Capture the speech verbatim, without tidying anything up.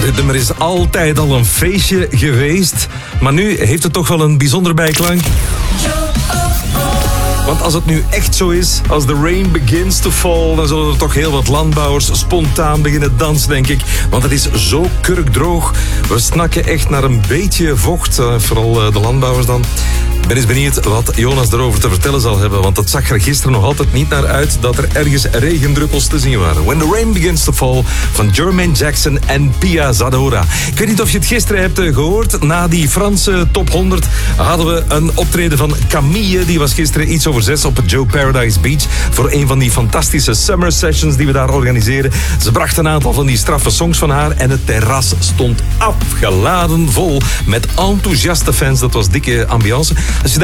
dit nummer is altijd al een feestje geweest. Maar nu heeft het toch wel een bijzonder bijklank. Want als het nu echt zo is, als the rain begins to fall, dan zullen er toch heel wat landbouwers spontaan beginnen dansen, denk ik. Want het is zo kurkdroog. We snakken echt naar een beetje vocht, vooral de landbouwers dan. Ik ben eens benieuwd wat Jonas erover te vertellen zal hebben, want het zag er gisteren nog altijd niet naar uit dat er ergens regendruppels te zien waren. When the Rain Begins to Fall van Jermaine Jackson en Pia Zadora. Ik weet niet of je het gisteren hebt gehoord. Na die Franse top honderd hadden we een optreden van Camille. Die was gisteren iets over zes op het Joe Paradise Beach voor een van die fantastische summer sessions die we daar organiseren. Ze bracht een aantal van die straffe songs van haar en het terras stond afgeladen vol met enthousiaste fans. Dat was dikke ambiance. Als je